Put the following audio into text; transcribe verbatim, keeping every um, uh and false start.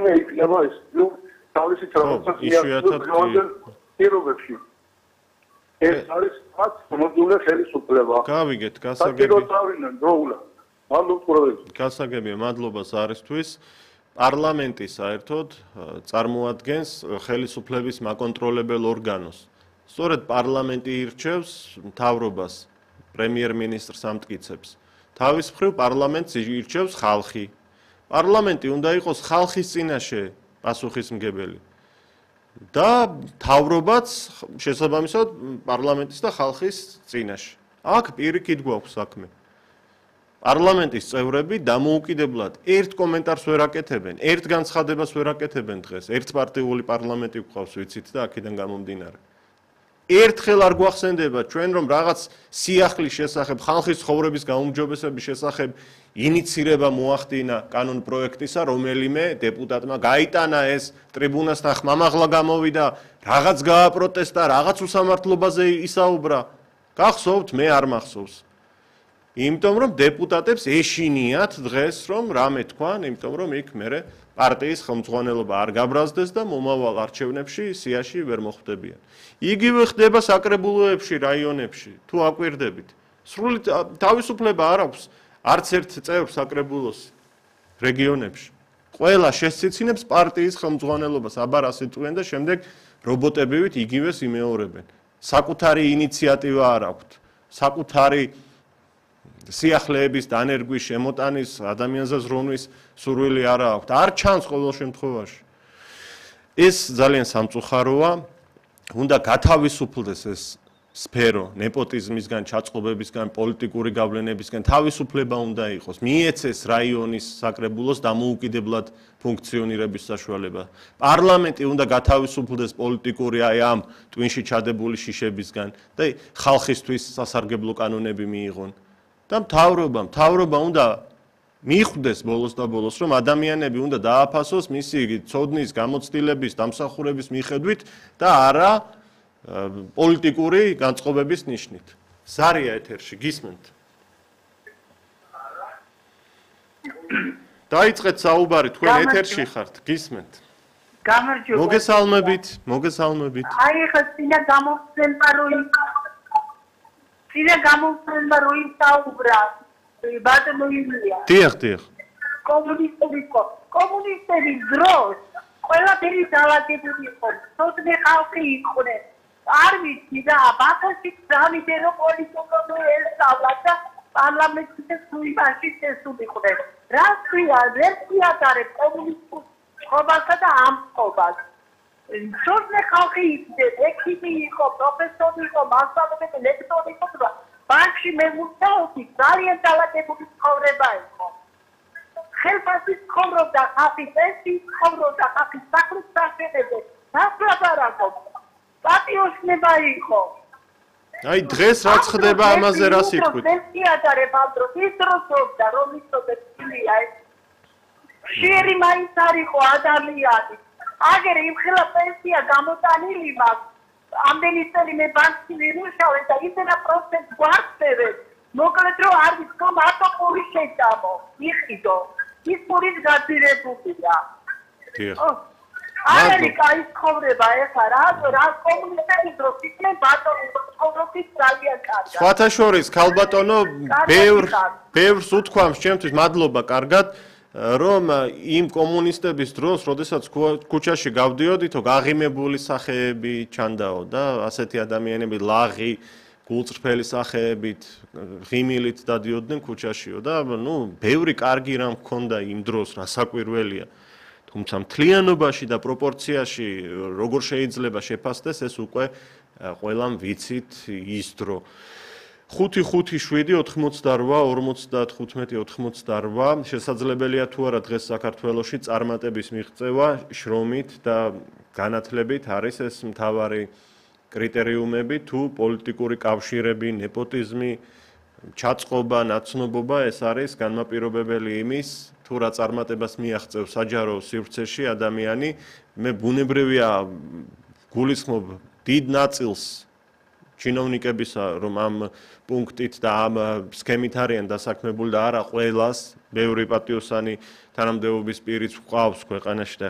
რამდენიმე იქნება ეს ნუ თავისი რაღაცა პირობებში ეს არის ფაქტ მომდუნე ხელისუფლება გავიგეთ გასაგები გასაგებია მადლობა ზარისთვის პარლამენტი საერთოდ წარმოადგენს ხელისუფლების მაკონტროლებელ ორგანოს სწორედ პარლამენტი ირჩევს მთავრობას პრემიერ-მინისტრს ამტკიცებს თავის მხრივ პარლამენტს ირჩევს ხალხი პარლამენტი უნდა იყოს ხალხის წინაშე პასუხისმგებელი და მთავრობაც შესაბამისად პარლამენტის და ხალხის წინაშე აქ პირიქით გვაქვს საქმე პარლამენტის წევრები დამოუკიდებლად ერთ კომენტარს ვერ აკეთებენ ერთ განცხადებას ვერ აკეთებენ დღეს ერთპარტიული პარლამენტი გვყავს ვიცით და აქედან გამომდინარე ერთხელ არ გვახსენდება ჩვენ რომ რაღაც სიახლის შესახებ ხალხის ცხოვრების გაუმჯობესების შესახებ ინიცირება მოახდინა კანონ პროექტისა რომელიმე დეპუტატმა გაიტანა ეს ტრიბუნასთან ხმამაღლა გამოვიდა რაღაც გააპროტესტა რაღაც უსამართლობაზე ისაუბრა გახსოვთ მე არ მახსოვს იმიტომ რომ დეპუტატებს ეშინიათ დღეს რომ რამე თქვან იმიტომ რომ იქ მერე პარტიის ხელმძღვანელობა არ გაბრაზდეს და მომავალ არჩევნებში სიაში ვერ მოხვდებიან იგივე ხდება საკრებულოებში რაიონებში თუ აკვირდებით სრული თავისუფლება არ აქვს არც ერთ წევრს საკრებულოს რეგიონებში ყველა შესციცინებს პარტიის ხელმძღვანელობას აბარ ასე წვენ და შემდეგ რობოტებივით იგივეს იმეორებენ საკუთარი ინიციატივა არ აქვთ საკუთარი სიახლეების დანერგვის შემოტანის ადამიანზე ზრუნვის სურვილი არ აქვთ არ ჩანს ყოველ შემთხვევაში ეს ძალიან სამწუხაროა უნდა გათავისუფლდეს ეს სფერო ნეპოტიზმისგან ჩაწყობებისგან პოლიტიკური გავლენებისგან თავისუფლება უნდა იყოს მიეცეს რაიონის საკრებულოს დამოუკიდებლად ფუნქციონირების საშუალება პარლამენტი უნდა გათავისუფლდეს პოლიტიკური აი ამ ტვინში ჩადებული შიშებისგან და ხალხისთვის სასარგებლო კანონები მიიღონ და მთავრობა მთავრობა უნდა მიხვდეს ბოლოს და ბოლოს რომ ადამიანები უნდა დააფასოს მისი ცოდნის გამოცდილების დამსახურების მიხედვით და არა პოლიტიკური განწყობების ნიშნით. ზარია ეთერში გისმენთ. დაიწყეთ საუბარი თქვენ ეთერში ხართ გისმენთ. გამარჯობა. მოგესალმებით, მოგესალმებით. აი ხა წინა გამოსცემდა რომ წინა გამოსცემდა რომ საუბრა ბატონო ილია. დიახ, დიახ. კომუნისტები კომუნისტების დროს ყველაფერი ძალადებული იყო. სოციალური ხალხი იყვნენ. არ ვიცი და ბაქოში გამიდე რომ პოლიტიკოსი ესწავლა და პარლამენტში სუიმაში შესულიყვნენ. რა ქვია, ვერსია დარებ კომუნისტურ ხობასა და ამ ხობას. სოციალური ხალხი იყო, ექიმი იყო, პროფესორი იყო, მასწავლებელი, ლექტორი იყო და ბანკში მე მუშაობდი, ძალიან ძალადებული ცხოვრება იყო. ხელფასის ცხოვრობდა, ხალხი პენსიის ცხოვრობდა, ხალხი საქმის დაშენებდა. ნასლაბარაკო პატიოსნება იყო. აი დღეს რაც ხდება ამაზე რა სიტყვით? პენსია დარებ ამ დროს ის დროსობდა რომ იწოდეთ წილია ეს. შერი მაინც არ იყო ადამიანი. აგერ იმხელა პენსია გამოტანილი მაქვს. ამდენი წელი მე ბანკში ვიმუშავე და ისენა პროცენტს გვარწევენ. მოკლედ რომ არ ვიცი მარტო პური შეჭამო. იხიდო. ის პურის გაძირებულია. დიახ. ამერიკა ის ცხოვრება ეხლა რა რა კომუნისტების დროს იქნებ ბატონი ცხოვრობის ძალიან კარგად. სხვათა შორის ქალბატონო ბევრ ბევრს უთქვამს ჩემთვის მადლობა კარგად რომ იმ კომუნისტების დროს როდესაც ქუჩაში გავდიოდითო გაღიმებული სახეები ჩანდაო და ასეთი ადამიანები ლაღი გულწრფელი სახეებით ღიმილით დადიოდნენ ქუჩაშიო და ნუ ბევრი კარგი რამ მქონდა იმ დროს რასაკვირველია თუმცა მთლიანობაში და პროპორციაში როგორ შეიძლება შეფასდეს ეს უკვე ყველამ ვიცით ის დრო ხუთი ხუთი შვიდი ოთხმოცდარვა ორმოცდათხუთმეტი ოთხმოცდარვა შესაძლებელია თუ არა დღეს საქართველოში წარმატების მიღწევა შრომით და განათლებით არის ეს მთავარი კრიტერიუმები თუ პოლიტიკური კავშირები ნეპოტიზმი ჩაწყობა ნაცნობობა ეს არის განმაპირობებელი იმის თუ რა წარმატებას მიაღწევს საჯარო სივრცეში ადამიანი მე ბუნებრივია გულისხმობ დიდ ნაწილს ჩინოვნიკებისა რომ ამ პუნქტით და ამ სქემით არიან დასაქმებული და არა ყველას ბევრი პატიოსანი თანამდებობის პირიც გვყავს ქვეყანაში და